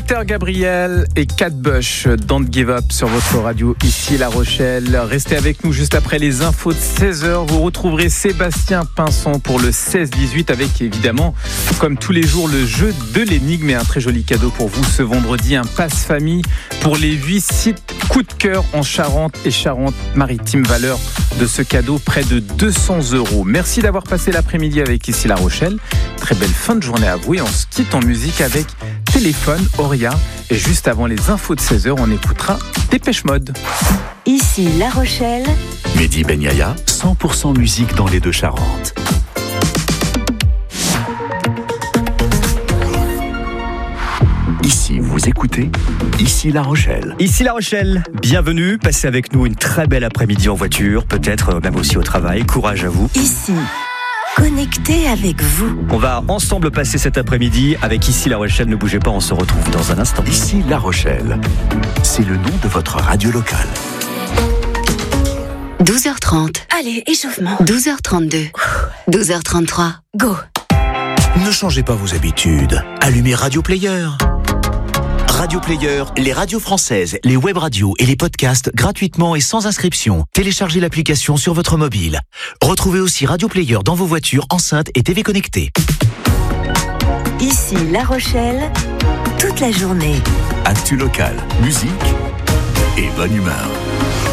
Peter Gabriel et Kate Bush, Don't Give Up sur votre radio ici La Rochelle. Restez avec nous juste après les infos de 16h. Vous retrouverez Sébastien Pinson pour le 16-18 avec évidemment, comme tous les jours, le jeu de l'énigme et un très joli cadeau pour vous ce vendredi, un passe-famille pour les 8 sites coup de cœur en Charente et Charente-Maritime. Valeur de ce cadeau, près de 200 €. Merci d'avoir passé l'après-midi avec ici La Rochelle. Très belle fin de journée à vous et on se quitte en musique avec Téléphone, Auria. Et juste avant les infos de 16h, on écoutera Dépêche Mode. Ici La Rochelle. Mehdi Ben Yahya, 100% musique dans les deux Charentes. Ici, vous écoutez Ici La Rochelle. Ici La Rochelle, bienvenue, passez avec nous une très belle après-midi en voiture, peut-être même aussi au travail, courage à vous. Ici, connecté avec vous. On va ensemble passer cet après-midi avec Ici La Rochelle, ne bougez pas, on se retrouve dans un instant. Ici La Rochelle, c'est le nom de votre radio locale. 12h30. Allez, échauffement. 12h32. 12h33. Go. Ne changez pas vos habitudes. Allumez Radio Player. Radio Player, les radios françaises, les web radios et les podcasts gratuitement et sans inscription. Téléchargez l'application sur votre mobile. Retrouvez aussi Radio Player dans vos voitures, enceintes et TV connectées. Ici La Rochelle, toute la journée. Actu local, musique et bonne humeur.